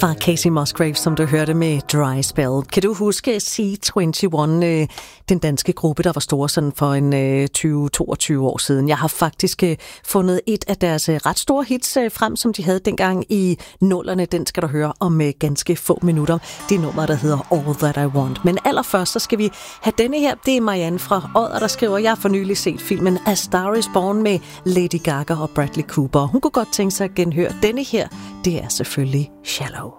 var Casey Musgrave, som du hørte med Dry Spell. Kan du huske C21, den danske gruppe, der var store sådan for en 20-22 år siden? Jeg har faktisk fundet et af deres ret store hits frem, som de havde dengang i 00'erne. Den skal du høre om ganske få minutter. Det er nummer, der hedder All That I Want. Men allerførst, så skal vi have denne her. Det er Marianne fra Odder, der skriver, jeg har for nylig set filmen A Star Is Born med Lady Gaga og Bradley Cooper. Hun kunne godt tænke sig at genhøre denne her. Det er selvfølgelig Shallow.